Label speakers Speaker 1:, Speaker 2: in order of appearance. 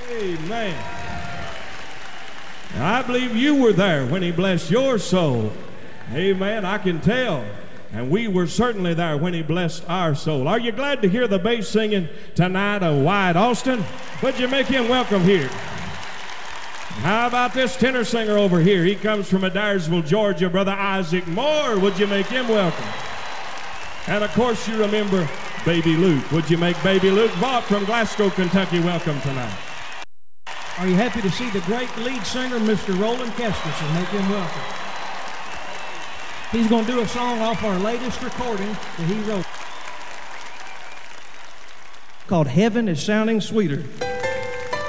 Speaker 1: Amen. I believe you were there when he blessed your soul. Amen. I can tell. And we were certainly there when he blessed our soul. Are you glad to hear the bass singing tonight of Wyatt Austin? Would you make him welcome here? How about this tenor singer over here? He comes from Adairsville, Georgia, Brother Isaac Moore. Would you make him welcome? And of course you remember Baby Luke. Would you make Baby Luke Vaught from Glasgow, Kentucky welcome tonight?
Speaker 2: Are you happy to see the great lead singer, Mr. Roland Kesterson? Make him welcome. He's going to do a song off our latest recording that he wrote called Heaven is Sounding Sweeter.